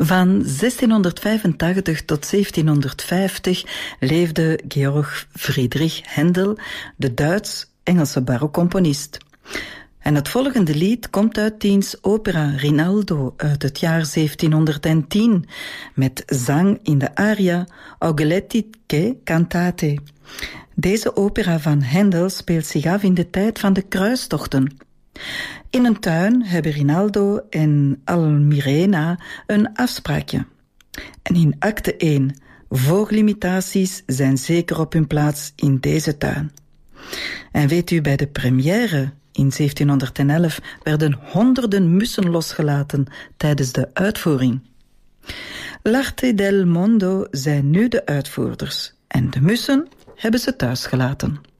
Van 1685 tot 1750 leefde Georg Friedrich Händel, de Duits-Engelse barokcomponist. En het volgende lied komt uit diens opera Rinaldo uit het jaar 1710, met zang in de aria Augletti che cantate. Deze opera van Händel speelt zich af in de tijd van de kruistochten. In een tuin hebben Rinaldo en Almirena een afspraakje. En in acte 1, vogelimitaties zijn zeker op hun plaats in deze tuin. En weet u, bij de première in 1711 werden honderden mussen losgelaten tijdens de uitvoering. L'Arte del Mondo zijn nu de uitvoerders en de mussen hebben ze thuis gelaten.